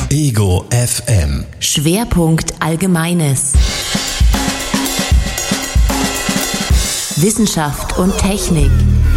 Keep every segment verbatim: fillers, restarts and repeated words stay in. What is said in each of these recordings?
Ego F M. Schwerpunkt Allgemeines. Wissenschaft und Technik.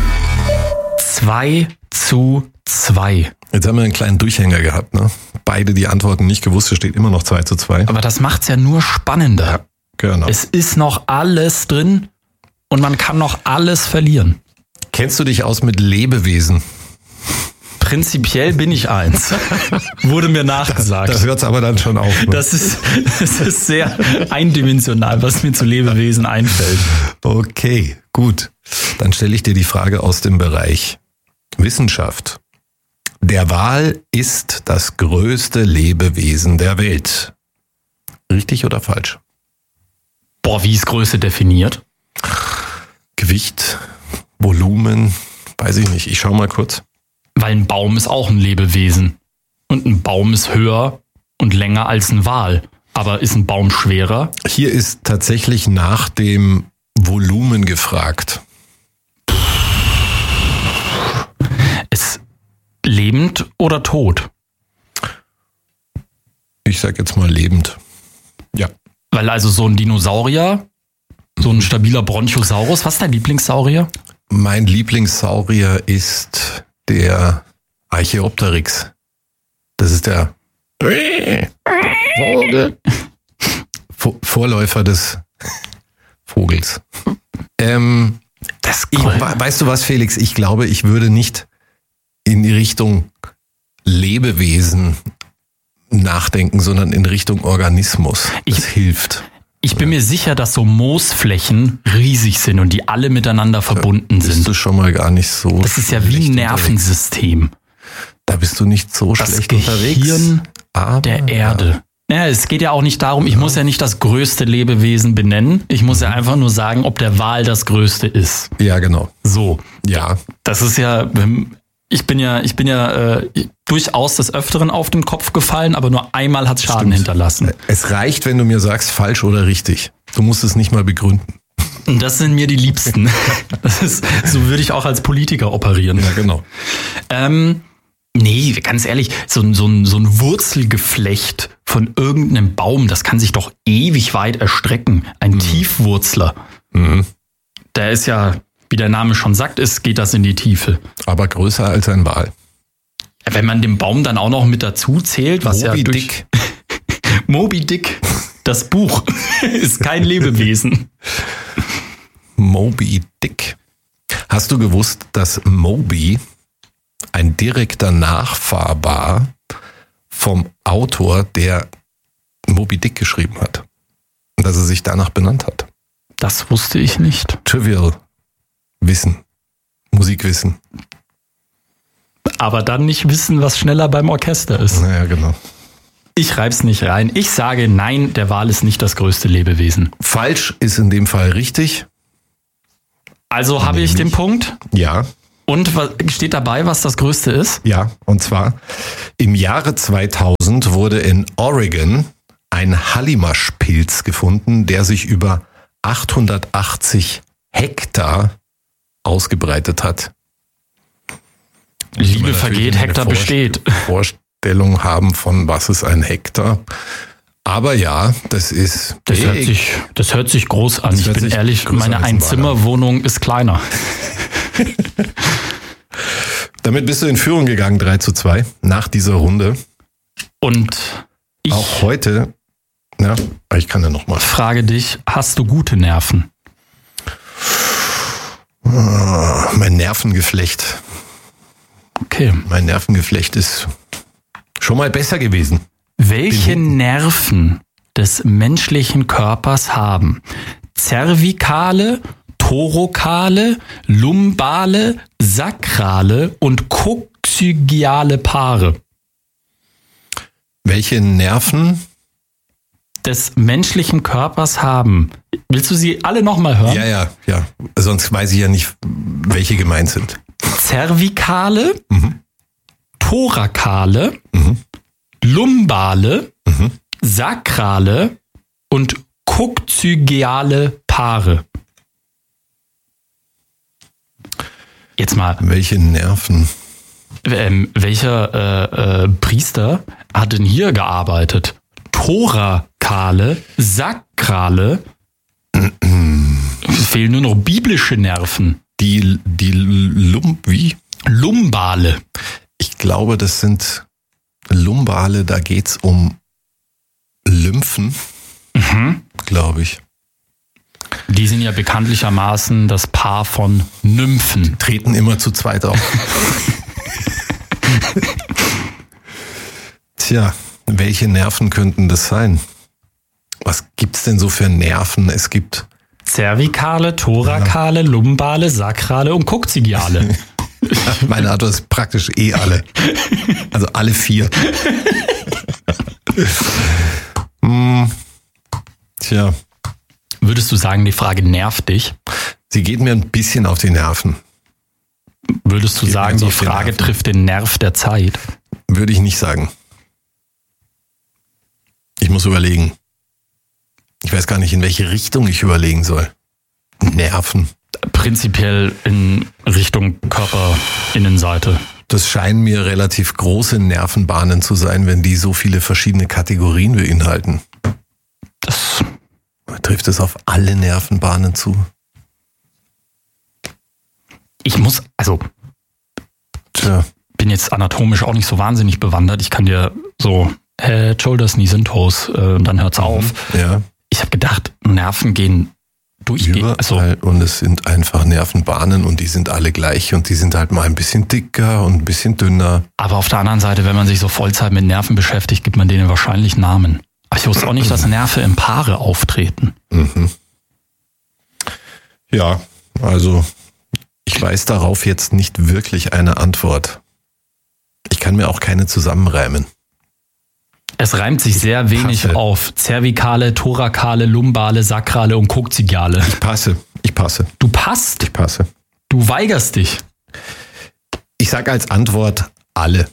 Zwei zu zwei. Jetzt haben wir einen kleinen Durchhänger gehabt, ne? Beide die Antworten nicht gewusst, es steht immer noch zwei zu zwei. Aber das macht's ja nur spannender. Ja, genau. Es ist noch alles drin und man kann noch alles verlieren. Kennst du dich aus mit Lebewesen? Prinzipiell bin ich eins. Wurde mir nachgesagt. Da, da hört's aber dann schon auf. Ne? Das ist, das ist sehr eindimensional, was mir zu Lebewesen einfällt. Okay, gut. Dann stelle ich dir die Frage aus dem Bereich Wissenschaft. Der Wal ist das größte Lebewesen der Welt. Richtig oder falsch? Boah, wie ist Größe definiert? Gewicht, Volumen, weiß ich nicht. Ich schau mal kurz. Weil ein Baum ist auch ein Lebewesen. Und ein Baum ist höher und länger als ein Wal. Aber ist ein Baum schwerer? Hier ist tatsächlich nach dem Volumen gefragt. Ist lebend oder tot? Ich sag jetzt mal lebend. Ja. Weil also so ein Dinosaurier, so ein stabiler Bronchosaurus, was ist dein Lieblingssaurier? Mein Lieblingssaurier ist der Archaeopteryx. Das ist der Vor- Vorläufer des Vogels. Ähm, das ich, weißt du was, Felix? Ich glaube, ich würde nicht in die Richtung Lebewesen nachdenken, sondern in Richtung Organismus. Das Ich- hilft. Ich bin mir sicher, dass so Moosflächen riesig sind und die alle miteinander verbunden Bist sind. du schon mal gar nicht so. Das ist ja wie schlecht ein unterwegs. Nervensystem. Da bist du nicht so Das schlecht Gehirn unterwegs. Aber, der Erde. Ja, es geht ja auch nicht darum, ich muss ja nicht das größte Lebewesen benennen. Ich muss ja einfach nur sagen, ob der Wal das größte ist. Ja, genau. So. Ja. Das ist ja, ich bin ja, ich bin ja äh, durchaus des Öfteren auf den Kopf gefallen, aber nur einmal hat es Schaden Stimmt. hinterlassen. Es reicht, wenn du mir sagst, falsch oder richtig. Du musst es nicht mal begründen. Und das sind mir die Liebsten. Das ist, so würde ich auch als Politiker operieren. Ja, genau. Ähm, nee, ganz ehrlich, so, ein- so, ein, so ein Wurzelgeflecht von irgendeinem Baum, das kann sich doch ewig weit erstrecken. Ein Tiefwurzler. Mhm. Der ist ja, wie der Name schon sagt, ist, geht das in die Tiefe. Aber größer als ein Wal. Wenn man den Baum dann auch noch mit dazu zählt, was Moby ja durch Dick. Moby Dick, das Buch, ist kein Lebewesen. Moby Dick. Hast du gewusst, dass Moby ein direkter Nachfahr war vom Autor, der Moby Dick geschrieben hat? Und dass er sich danach benannt hat? Das wusste ich nicht. Trivial Wissen. Musikwissen. Aber dann nicht wissen, was schneller beim Orchester ist. Naja, genau. Ich reib's nicht rein. Ich sage, nein, der Wal ist nicht das größte Lebewesen. Falsch ist in dem Fall richtig. Also habe ich den Punkt. Ja. Und was steht dabei, was das größte ist? Ja, und zwar im Jahre zweitausend wurde in Oregon ein Hallimasch-Pilz gefunden, der sich über achthundertachtzig Hektar ausgebreitet hat. Liebe vergeht, Hektar besteht. Vorstellung haben von was ist ein Hektar. Aber ja, das ist Das hört big. sich, das hört sich groß an. Das Ich hört bin sich ehrlich, größer meine als ein Einzimmerwohnung ist kleiner. Damit bist du in Führung gegangen, drei zu zwei, nach dieser Runde. Und ich Auch heute, ja, ich kann ja nochmal. frage dich, hast du gute Nerven? Mein Nervengeflecht. Okay. Mein Nervengeflecht ist schon mal besser gewesen. Welche Nerven des menschlichen Körpers haben zervikale, thorokale, lumbale, sakrale und coccygeale Paare Welche Nerven? des menschlichen Körpers haben? Willst du sie alle nochmal hören? Ja, ja, ja. Sonst weiß ich ja nicht, welche gemeint sind. Zervikale, Mhm. thorakale, Mhm. lumbale, Mhm. sakrale und coccygeale Paare. Jetzt mal, Welche Nerven? Ähm, welcher äh, äh, Priester hat denn hier gearbeitet? Thorakale, Sakrale. Es fehlen nur noch biblische Nerven. Die, die Lum, wie? Lumbale. Ich glaube, das sind Lumbale, da geht's um Lymphen, Mhm. glaube ich. Die sind ja bekanntlichermaßen das Paar von Nymphen. Treten immer zu zweit auf. Tja, welche Nerven könnten das sein? Was gibt's denn so für Nerven? Es gibt Zervikale, Thorakale, Lumbale, Sakrale und Coccygeale. meine Antwort ist praktisch eh alle. Also alle vier. hm, tja, Würdest du sagen, die Frage nervt dich? sie geht mir ein bisschen auf die Nerven. Würdest du Geht mir sagen, jetzt die auf die Frage Nerven. trifft den Nerv der Zeit? Würde ich nicht sagen. Ich muss überlegen. Ich weiß gar nicht, in welche Richtung ich überlegen soll. Nerven. Prinzipiell in Richtung Körperinnenseite. Das scheinen mir relativ große Nervenbahnen zu sein, wenn die so viele verschiedene Kategorien beinhalten. Das Trifft es auf alle Nervenbahnen zu? ich muss, also Tja, bin jetzt anatomisch auch nicht so wahnsinnig bewandert. Ich kann dir so Head, Shoulders, Knees and Toes äh, und dann hört's auf. ja, Ich habe gedacht, Nerven gehen durchgehend. überall. Also, Und es sind einfach Nervenbahnen und die sind alle gleich und die sind halt mal ein bisschen dicker und ein bisschen dünner. aber auf der anderen Seite, wenn man sich so Vollzeit mit Nerven beschäftigt, gibt man denen wahrscheinlich Namen. Aber ich wusste auch nicht, dass Nerven im Paare auftreten. Mhm. Ja, also ich weiß darauf jetzt nicht wirklich eine Antwort. Ich kann mir auch keine zusammenreimen. Es reimt sich sehr wenig passe. auf Zervikale, Thorakale, Lumbale, Sakrale und Coccygeale. Ich passe, ich passe, Du passt, ich passe. du weigerst dich. Ich sage als Antwort alle.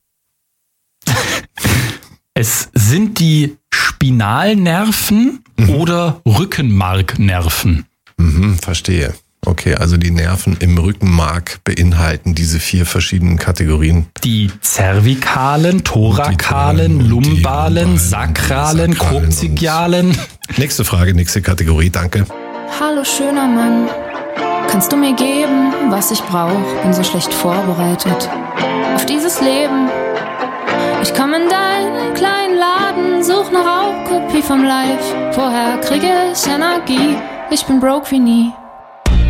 Es sind die Spinalnerven oder Rückenmarknerven. Mhm, verstehe. Okay, also die Nerven im Rückenmark beinhalten diese vier verschiedenen Kategorien. Die Zervikalen, Thorakalen, Und die- und die Lumbalen, Lumbalen, Sakralen, Sakralen Coccygealen. Nächste Frage, nächste Kategorie, danke. Hallo schöner Mann, kannst du mir geben, was ich brauch? Bin so schlecht vorbereitet auf dieses Leben. Ich komm in deinen kleinen Laden, such eine Raubkopie vom Live. Vorher kriege ich Energie, ich bin broke wie nie.